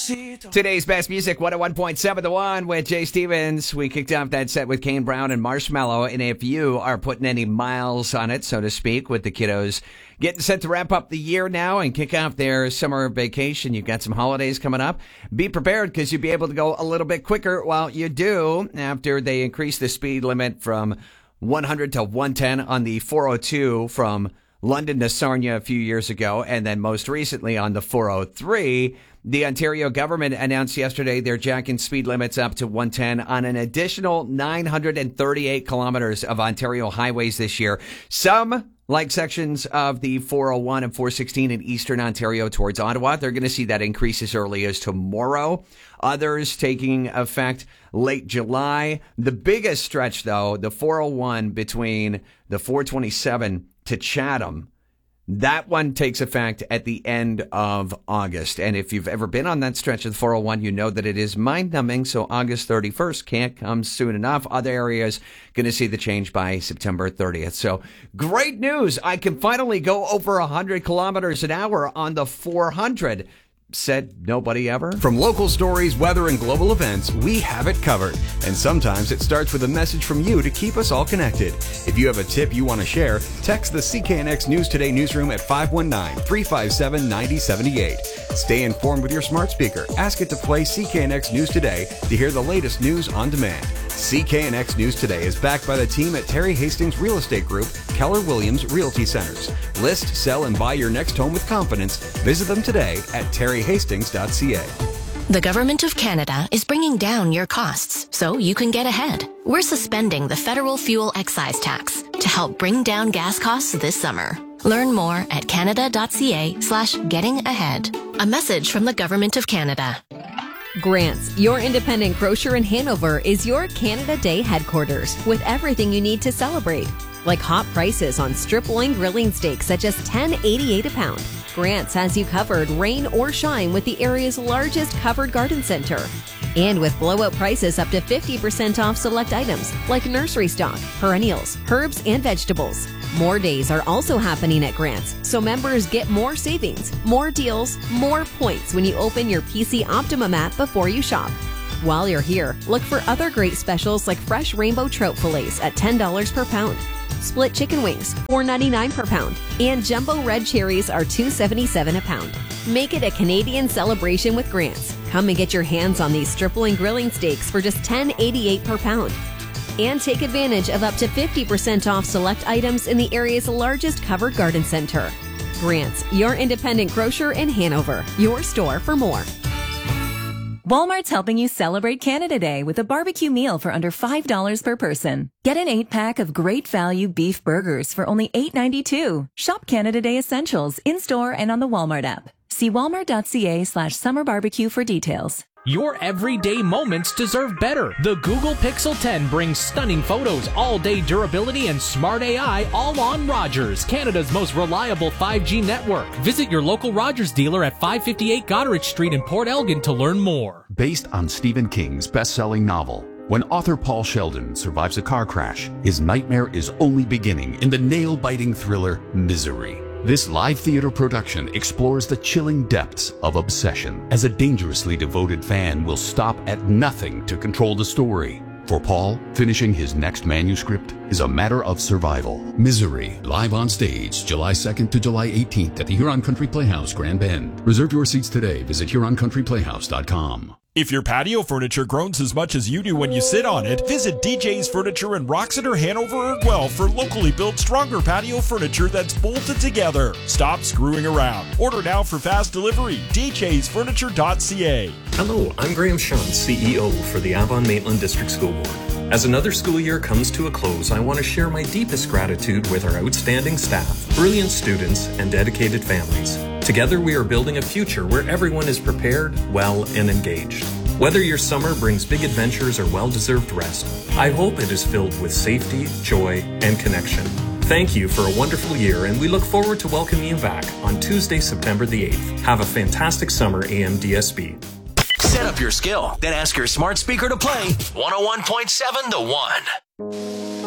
Today's best music, 101.7 The One with Jay Stevens. We kicked off that set with Kane Brown and Marshmallow. And if you are putting any miles on it, so to speak, with the kiddos getting set to wrap up the year now and kick off their summer vacation, you've got some holidays coming up. Be prepared because you'll be able to go a little bit quicker while you do after they increase the speed limit from 100 to 110 on the 402 from London to Sarnia a few years ago. And then most recently on the 403, the Ontario government announced yesterday they're jacking speed limits up to 110 on an additional 938 kilometers of Ontario highways this year. Some, like sections of the 401 and 416 in eastern Ontario towards Ottawa, they're going to see that increase as early as tomorrow. Others taking effect late July. The biggest stretch, though, the 401 between the 427 to Chatham, that one takes effect at the end of August. And if you've ever been on that stretch of the 401, you know that it is mind-numbing. So August 31st can't come soon enough. Other areas going to see the change by September 30th. So great news. I can finally go over 100 kilometers an hour on the 400. Said nobody ever. From local stories, weather, and global events, we have it covered. And sometimes it starts with a message from you to keep us all connected. If you have a tip you want to share, text the CKNX News Today newsroom at 519-357-9078. Stay informed with your smart speaker. Ask it to play CKNX News Today to hear the latest news on demand. CKNX News Today is backed by the team at Terry Hastings Real Estate Group, Keller Williams Realty Centers. List, sell, and buy your next home with confidence. Visit them today at terryhastings.ca. The Government of Canada is bringing down your costs so you can get ahead. We're suspending the federal fuel excise tax to help bring down gas costs this summer. Learn more at canada.ca/getting-ahead. A message from the Government of Canada. Grants, your independent grocer in Hanover, is your Canada Day headquarters with everything you need to celebrate. Like hot prices on strip loin grilling steaks at just $10.88 a pound. Grants has you covered rain or shine with the area's largest covered garden center. And with blowout prices up to 50% off select items like nursery stock, perennials, herbs, and vegetables. More days are also happening at Grants, so members get more savings, more deals, more points when you open your PC Optimum app before you shop. While you're here, look for other great specials like fresh rainbow trout fillets at $10 per pound. Split chicken wings, $4.99 per pound. And jumbo red cherries are $2.77 a pound. Make it a Canadian celebration with Grants. Come and get your hands on these stripling grilling steaks for just $10.88 per pound. And take advantage of up to 50% off select items in the area's largest covered garden center. Grants, your independent grocer in Hanover. Your store for more. Walmart's helping you celebrate Canada Day with a barbecue meal for under $5 per person. Get an 8-pack of great value beef burgers for only $8.92. Shop Canada Day Essentials in-store and on the Walmart app. See walmart.ca/summer barbecue for details. Your everyday moments deserve better. The Google Pixel 10 brings stunning photos, all-day durability, and smart AI all on Rogers, Canada's most reliable 5G network. Visit your local Rogers dealer at 558 Goderich Street in Port Elgin to learn more. Based on Stephen King's best-selling novel, when author Paul Sheldon survives a car crash, his nightmare is only beginning in the nail-biting thriller Misery. This live theater production explores the chilling depths of obsession, as a dangerously devoted fan will stop at nothing to control the story. For Paul, finishing his next manuscript is a matter of survival. Misery, live on stage, July 2nd to July 18th at the Huron Country Playhouse, Grand Bend. Reserve your seats today. Visit HuronCountryPlayhouse.com. If your patio furniture groans as much as you do when you sit on it, visit DJ's Furniture in Roxeter, Hanover, or Guelph for locally built stronger patio furniture that's bolted together. Stop screwing around. Order now for fast delivery. djsfurniture.ca. Hello, I'm Graham Sean, CEO for the Avon-Maitland District School Board. As another school year comes to a close, I want to share my deepest gratitude with our outstanding staff, brilliant students, and dedicated families. Together, we are building a future where everyone is prepared, well, and engaged. Whether your summer brings big adventures or well-deserved rest, I hope it is filled with safety, joy, and connection. Thank you for a wonderful year, and we look forward to welcoming you back on Tuesday, September the 8th. Have a fantastic summer, AMDSB. Set up your skill, then ask your smart speaker to play 101.7 The One.